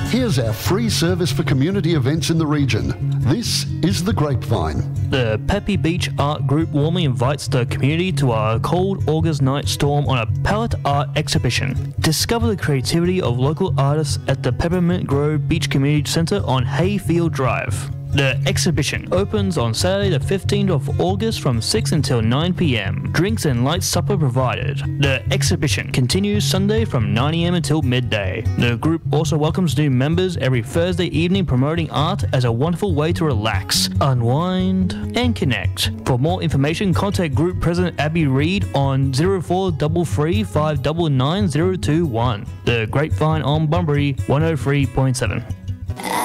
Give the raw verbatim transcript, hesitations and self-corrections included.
Here's our free service for community events in the region. This is The Grapevine. The Peppy Beach Art Group warmly invites the community to a cold August night storm on a palette art exhibition. Discover the creativity of local artists at the Peppermint Grove Beach Community Centre on Hayfield Drive. The exhibition opens on Saturday the fifteenth of August from six until nine p m. Drinks and light supper provided. The exhibition continues Sunday from nine a m until midday. The group also welcomes new members every Thursday evening, promoting art as a wonderful way to relax, unwind and connect. For more information, contact Group President Abby Reed on zero four three three, five nine nine, zero two one. The Grapevine on Bunbury one oh three point seven.